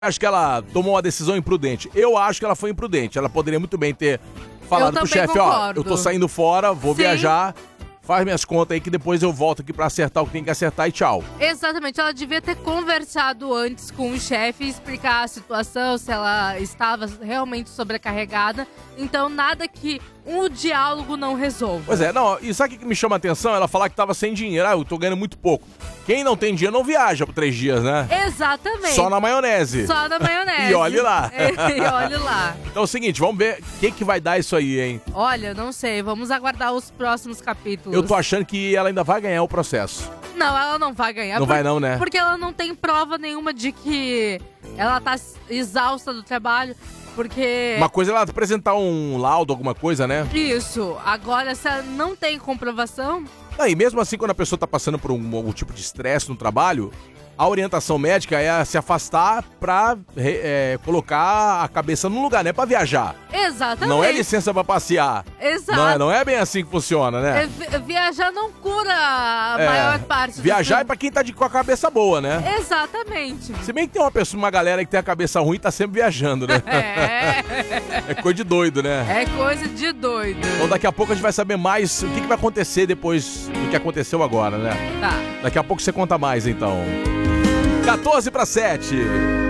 Acho que ela tomou uma decisão imprudente. Eu acho que ela foi imprudente. Ela poderia muito bem ter falado pro chefe, ó, eu tô saindo fora, vou viajar, faz minhas contas aí que depois eu volto aqui pra acertar o que tem que acertar e tchau. Exatamente, ela devia ter conversado antes com o chefe, explicar a situação, se ela estava realmente sobrecarregada. Então, nada que um diálogo não resolva. Pois é, não, e sabe o que me chama a atenção? Ela falar que tava sem dinheiro. Ah, eu tô ganhando muito pouco. Quem não tem dinheiro não viaja por 3 dias, né? Exatamente. Só na maionese. Só na maionese. E olhe lá. E olhe lá. Então é o seguinte, vamos ver o que vai dar isso aí, hein? Olha, não sei, vamos aguardar os próximos capítulos. Eu tô achando que ela ainda vai ganhar o processo. Não, ela não vai ganhar. Não vai não, né? Porque ela não tem prova nenhuma de que ela tá exausta do trabalho. Porque... Uma coisa é ela apresentar um laudo, alguma coisa, né? Isso. Agora, se ela não tem comprovação... E mesmo assim, quando a pessoa tá passando por algum tipo de estresse no trabalho, a orientação médica é se afastar pra colocar a cabeça no lugar, né? Pra viajar. Exatamente. Não é licença pra passear. Exato. Não é bem assim que funciona, né? Viajar não cura a maior parte. Viajar é pra quem tá com a cabeça boa, né? Exatamente. Se bem que tem uma galera que tem a cabeça ruim e tá sempre viajando, né? É coisa de doido, né? É coisa de doido. Então daqui a pouco a gente vai saber mais o que vai acontecer depois do que aconteceu agora, né? Tá. Daqui a pouco você conta mais, então. 14 para 7.